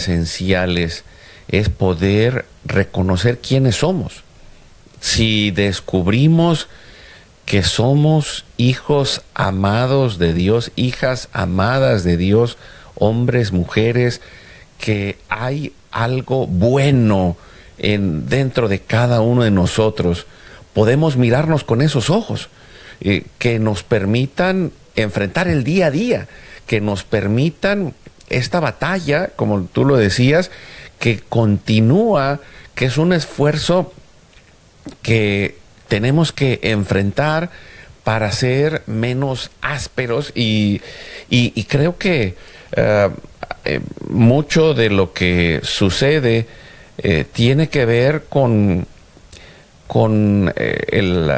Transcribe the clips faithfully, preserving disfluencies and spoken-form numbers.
esenciales es poder reconocer quiénes somos. Si descubrimos que somos hijos amados de Dios, hijas amadas de Dios, hombres, mujeres, que hay algo bueno en, dentro de cada uno de nosotros, podemos mirarnos con esos ojos, eh, que nos permitan enfrentar el día a día, que nos permitan esta batalla, como tú lo decías, que continúa, que es un esfuerzo que tenemos que enfrentar para ser menos ásperos y, y, y creo que uh, eh, mucho de lo que sucede eh, tiene que ver con, con eh, el,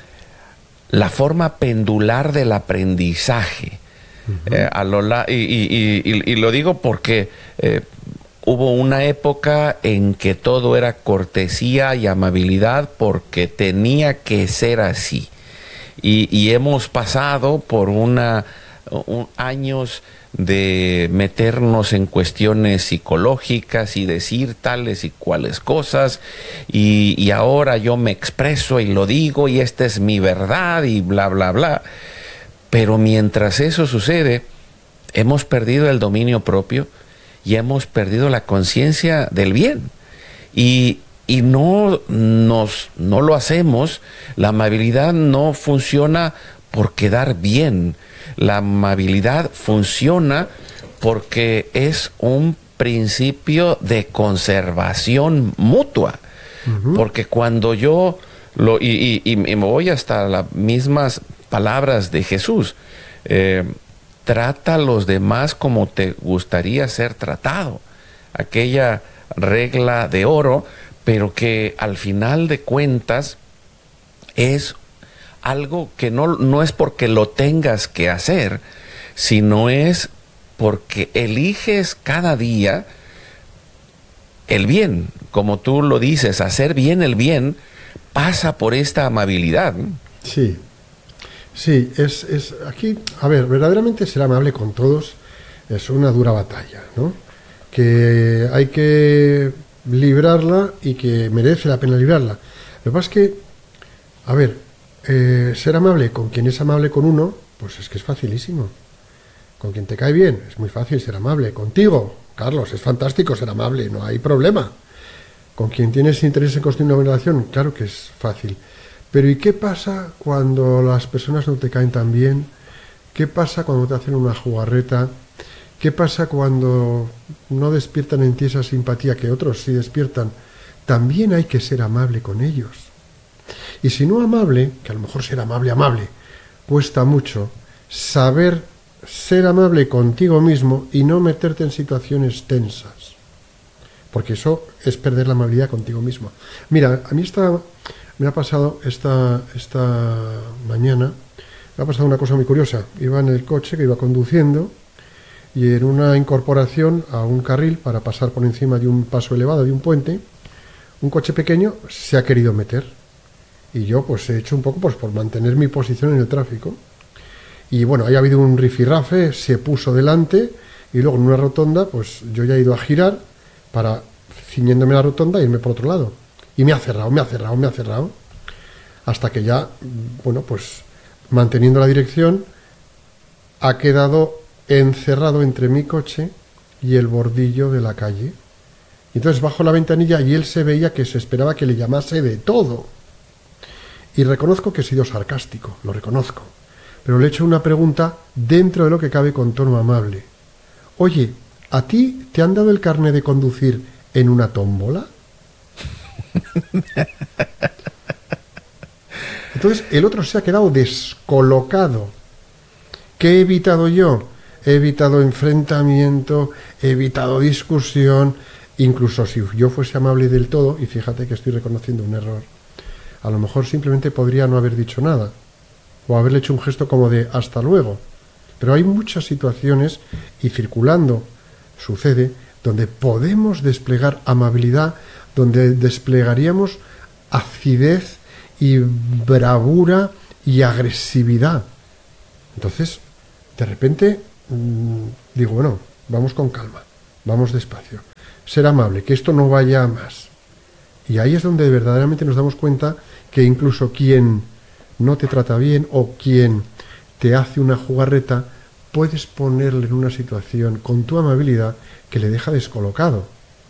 la forma pendular del aprendizaje. Uh-huh. eh, a lo la, y, y, y, y lo digo porque eh, hubo una época en que todo era cortesía y amabilidad porque tenía que ser así. Y, y hemos pasado por una, un, años de meternos en cuestiones psicológicas y decir tales y cuales cosas. Y, y ahora yo me expreso y lo digo y esta es mi verdad y bla, bla, bla. Pero mientras eso sucede, hemos perdido el dominio propio y hemos perdido la conciencia del bien. Y, y no, nos, no lo hacemos. La amabilidad no funciona por quedar bien. La amabilidad funciona porque es un principio de conservación mutua. Uh-huh. Porque cuando yo, lo, y, y, y me voy hasta las mismas palabras de Jesús, eh, trata a los demás como te gustaría ser tratado. Aquella regla de oro, pero que al final de cuentas es algo que no, no es porque lo tengas que hacer, sino es porque eliges cada día el bien. Como tú lo dices, hacer bien el bien pasa por esta amabilidad. Sí. Sí, es, es aquí, a ver, verdaderamente ser amable con todos es una dura batalla, ¿no? Que hay que librarla y que merece la pena librarla. Lo que pasa es que, a ver, eh, ser amable con quien es amable con uno, pues es que es facilísimo. Con quien te cae bien, es muy fácil ser amable. Contigo, Carlos, es fantástico ser amable, no hay problema. Con quien tienes interés en construir una relación, claro que es fácil. Pero ¿y qué pasa cuando las personas no te caen tan bien? ¿Qué pasa cuando te hacen una jugarreta? ¿Qué pasa cuando no despiertan en ti esa simpatía que otros sí despiertan? También hay que ser amable con ellos. Y si no amable, que a lo mejor ser amable, amable, cuesta mucho, saber ser amable contigo mismo y no meterte en situaciones tensas. Porque eso es perder la amabilidad contigo mismo. Mira, a mí esta... Me ha pasado esta, esta mañana, me ha pasado una cosa muy curiosa. Iba en el coche que iba conduciendo y en una incorporación a un carril para pasar por encima de un paso elevado, de un puente, un coche pequeño se ha querido meter. Y yo pues he hecho un poco pues por mantener mi posición en el tráfico. Y bueno, ahí ha habido un rifirrafe, se puso delante y luego en una rotonda pues yo ya he ido a girar para, ciñéndome la rotonda, irme por otro lado. Y me ha cerrado, me ha cerrado, me ha cerrado, hasta que ya, bueno, pues manteniendo la dirección, ha quedado encerrado entre mi coche y el bordillo de la calle. Y entonces bajo la ventanilla y él se veía que se esperaba que le llamase de todo. Y reconozco que he sido sarcástico, lo reconozco, pero le he hecho una pregunta dentro de lo que cabe con tono amable. Oye, ¿a ti te han dado el carné de conducir en una tómbola? Entonces el otro se ha quedado descolocado. ¿Qué he evitado yo? He evitado enfrentamiento, he evitado discusión. Incluso si yo fuese amable del todo, y fíjate que estoy reconociendo un error, a lo mejor simplemente podría no haber dicho nada o haberle hecho un gesto como de hasta luego. Pero hay muchas situaciones, y circulando sucede, donde podemos desplegar amabilidad, donde desplegaríamos acidez y bravura y agresividad. Entonces, de repente, mmm, digo, bueno, vamos con calma, vamos despacio. ser amable, que esto no vaya a más. Y ahí es donde verdaderamente nos damos cuenta que incluso quien no te trata bien o quien te hace una jugarreta, puedes ponerle en una situación con tu amabilidad que le deja descolocado.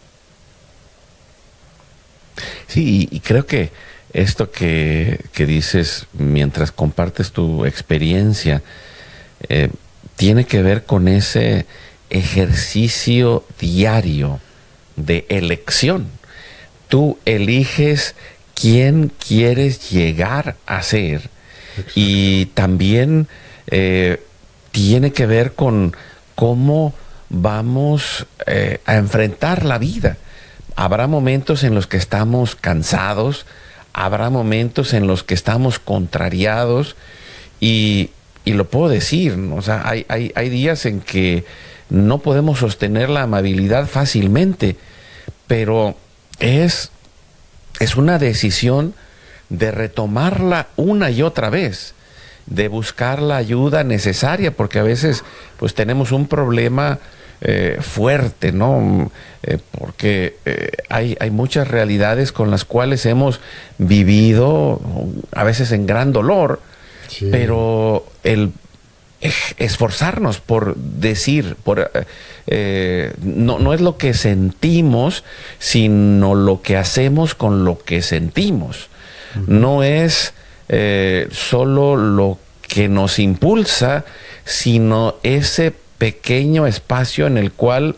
Sí, y, y creo que esto que, que dices mientras compartes tu experiencia eh, tiene que ver con ese ejercicio diario de elección. Tú eliges quién quieres llegar a ser. Exacto. Y también eh, tiene que ver con cómo vamos eh, a enfrentar la vida. Habrá momentos en los que estamos cansados, habrá momentos en los que estamos contrariados y, y lo puedo decir, ¿no? O sea, hay, hay, hay días en que no podemos sostener la amabilidad fácilmente, pero es, es una decisión de retomarla una y otra vez, de buscar la ayuda necesaria, porque a veces pues tenemos un problema eh, fuerte, ¿no? Eh, porque eh, hay, hay muchas realidades con las cuales hemos vivido, a veces en gran dolor, sí. Pero el esforzarnos por decir, por eh, no, no es lo que sentimos, sino lo que hacemos con lo que sentimos. Uh-huh. No es eh, solo lo que nos impulsa, sino ese pequeño espacio en el cual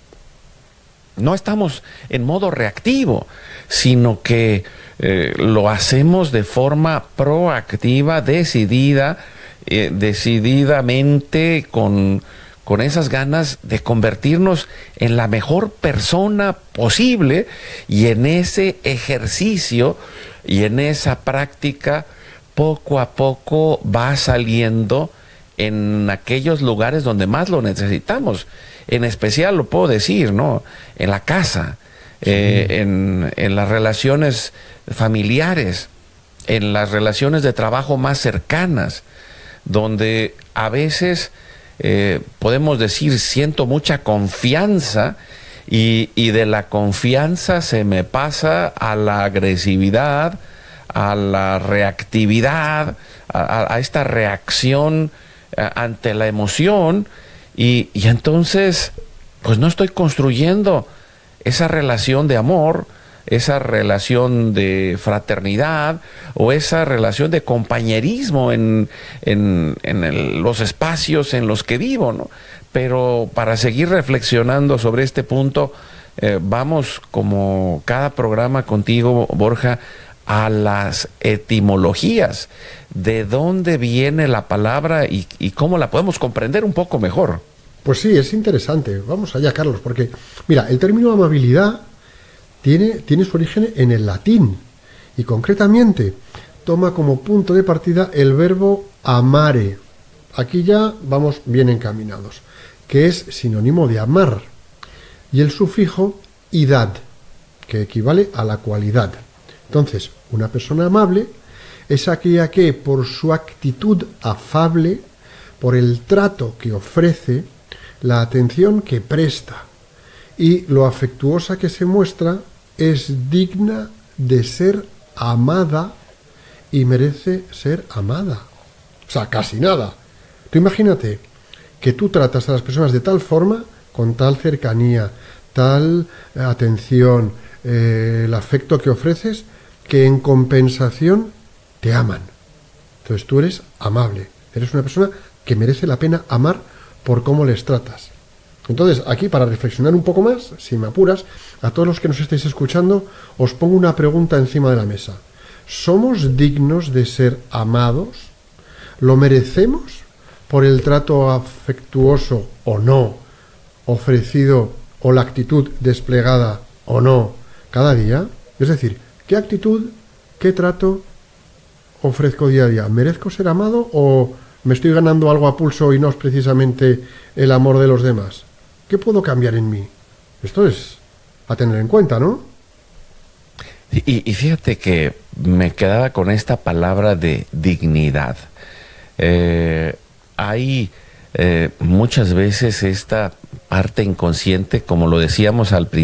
no estamos en modo reactivo, sino que eh, lo hacemos de forma proactiva, decidida, eh, decididamente, con, con esas ganas de convertirnos en la mejor persona posible, y en ese ejercicio y en esa práctica poco a poco va saliendo en aquellos lugares donde más lo necesitamos. En especial, lo puedo decir, ¿no? En la casa, sí. eh, en, en las relaciones familiares, en las relaciones de trabajo más cercanas, donde a veces eh, podemos decir, siento mucha confianza, y, y de la confianza se me pasa a la agresividad, a la reactividad, a, a esta reacción a, ante la emoción, y, y entonces pues no estoy construyendo esa relación de amor, esa relación de fraternidad o esa relación de compañerismo en, en, en el, los espacios en los que vivo, ¿no? Pero para seguir reflexionando sobre este punto, eh, vamos, como cada programa contigo, Borja, a las etimologías, de dónde viene la palabra y, y cómo la podemos comprender un poco mejor. Pues sí, es interesante. Vamos allá, Carlos, porque mira, el término amabilidad tiene, tiene su origen en el latín, y concretamente toma como punto de partida el verbo amare. Aquí ya vamos bien encaminados, que es sinónimo de amar, y el sufijo idad, que equivale a la cualidad. Entonces, una persona amable es aquella que, por su actitud afable, por el trato que ofrece, la atención que presta y lo afectuosa que se muestra, es digna de ser amada y merece ser amada. O sea, casi nada. Tú imagínate que tú tratas a las personas de tal forma, con tal cercanía, tal atención, eh, el afecto que ofreces, que en compensación te aman. Entonces tú eres amable, eres una persona que merece la pena amar por cómo les tratas. Entonces, aquí, para reflexionar un poco más, si me apuras, a todos los que nos estáis escuchando, os pongo una pregunta encima de la mesa. ¿Somos dignos de ser amados? ¿Lo merecemos por el trato afectuoso o no ofrecido, o la actitud desplegada o no cada día? Es decir, ¿qué actitud, qué trato ofrezco día a día? ¿Merezco ser amado o me estoy ganando algo a pulso y no es precisamente el amor de los demás? ¿Qué puedo cambiar en mí? Esto es a tener en cuenta, ¿no? Y, y fíjate que me quedaba con esta palabra de dignidad. Eh, hay eh, muchas veces esta parte inconsciente, como lo decíamos al principio,